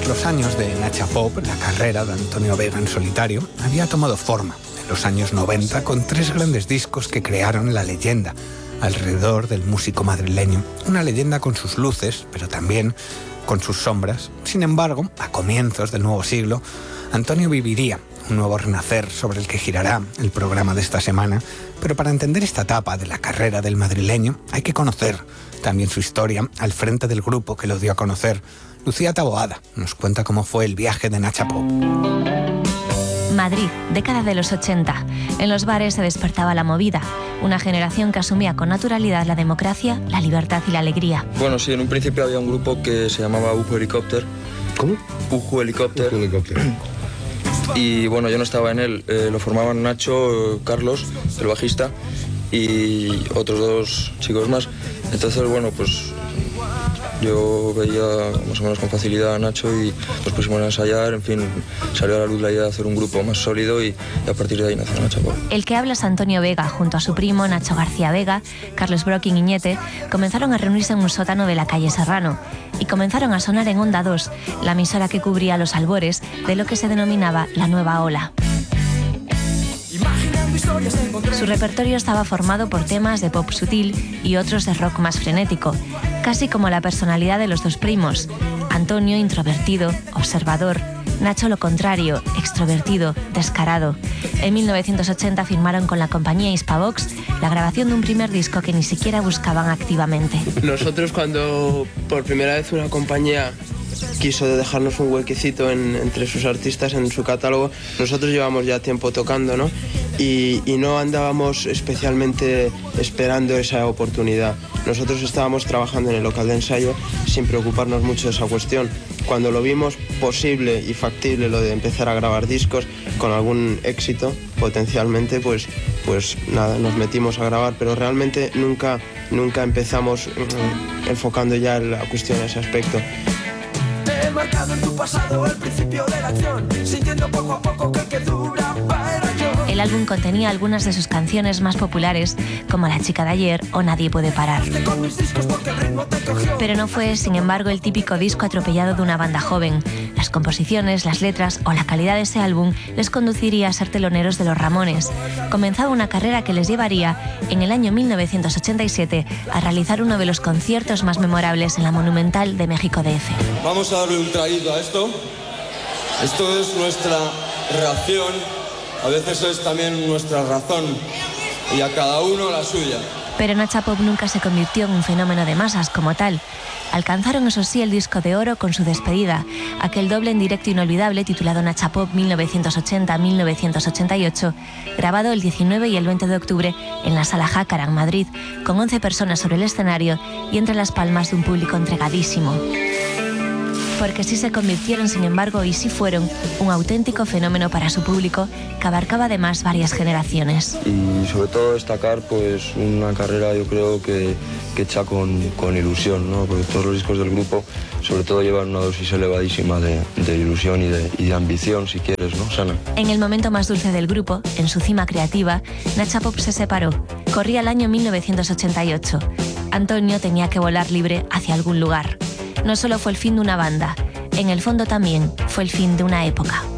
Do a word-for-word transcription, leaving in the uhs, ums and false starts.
Tras los años de Nacha Pop, la carrera de Antonio Vega en solitario había tomado forma en los años noventa con tres grandes discos que crearon la leyenda alrededor del músico madrileño. Una leyenda con sus luces, pero también con sus sombras. Sin embargo, a comienzos del nuevo siglo, Antonio viviría un nuevo renacer sobre el que girará el programa de esta semana. Pero para entender esta etapa de la carrera del madrileño hay que conocer también su historia al frente del grupo que lo dio a conocer. Lucía Taboada nos cuenta cómo fue el viaje de Nacha Pop. Madrid, década de los ochenta. En los bares se despertaba la movida. Una generación que asumía con naturalidad la democracia, la libertad y la alegría. Bueno, sí, en un principio había un grupo que se llamaba Uju Helicópter. ¿Cómo? Uju Helicópter. Uju Helicópter. Y bueno, yo no estaba en él. Eh, lo formaban Nacho, Carlos, el bajista, y otros dos chicos más. Entonces, bueno, pues yo veía más o menos con facilidad a Nacho y nos pusimos a ensayar. En fin, salió a la luz la idea de hacer un grupo más sólido y, y a partir de ahí nació Nacha Pop. El que habla es Antonio Vega, junto a su primo Nacho García Vega, Carlos Broquín Iñete, comenzaron a reunirse en un sótano de la calle Serrano y comenzaron a sonar en Onda dos, la emisora que cubría los albores de lo que se denominaba la nueva ola. Su repertorio estaba formado por temas de pop sutil y otros de rock más frenético, casi como la personalidad de los dos primos. Antonio, introvertido, observador; Nacho, lo contrario, extrovertido, descarado. En mil novecientos ochenta firmaron con la compañía Hispavox la grabación de un primer disco que ni siquiera buscaban activamente. Nosotros, cuando por primera vez una compañía quiso dejarnos un huequecito en, entre sus artistas en su catálogo, nosotros llevamos ya tiempo tocando, ¿no? Y, y no andábamos especialmente esperando esa oportunidad. Nosotros estábamos trabajando en el local de ensayo sin preocuparnos mucho de esa cuestión. Cuando lo vimos posible y factible lo de empezar a grabar discos con algún éxito potencialmente, pues, pues nada, nos metimos a grabar, pero realmente nunca, nunca empezamos uh, enfocando ya la cuestión en ese aspecto. He marcado en tu pasado el principio de la acción, sintiendo poco a poco que el que dura era yo. El álbum contenía algunas de sus canciones más populares, como La chica de ayer o Nadie puede parar. Pero no fue, sin embargo, el típico disco atropellado de una banda joven. Las composiciones, las letras o la calidad de ese álbum les conduciría a ser teloneros de Los Ramones. Comenzaba una carrera que les llevaría, en el año mil novecientos ochenta y siete, a realizar uno de los conciertos más memorables en la Monumental de México D F. Vamos a darle un traguito a esto. Esto es nuestra reacción, a veces es también nuestra razón, y a cada uno la suya. Pero Nacha Pop nunca se convirtió en un fenómeno de masas como tal. Alcanzaron, eso sí, el disco de oro con su despedida, aquel doble en directo inolvidable titulado Nacha Pop mil novecientos ochenta a mil novecientos ochenta y ocho, grabado el diecinueve y el veinte de octubre en la Sala Jácara, en Madrid, con once personas sobre el escenario y entre las palmas de un público entregadísimo. Porque sí se convirtieron, sin embargo, y sí fueron un auténtico fenómeno para su público, que abarcaba además varias generaciones. Y sobre todo destacar pues una carrera, yo creo que, que hecha con, con ilusión, ¿no? Porque todos los discos del grupo sobre todo llevan una dosis elevadísima de, de ilusión y de, y de ambición, si quieres, ¿no, Sana? En el momento más dulce del grupo, en su cima creativa, Nacha Pop se separó. Corría el año mil novecientos ochenta y ocho. Antonio tenía que volar libre hacia algún lugar. No solo fue el fin de una banda, en el fondo también fue el fin de una época.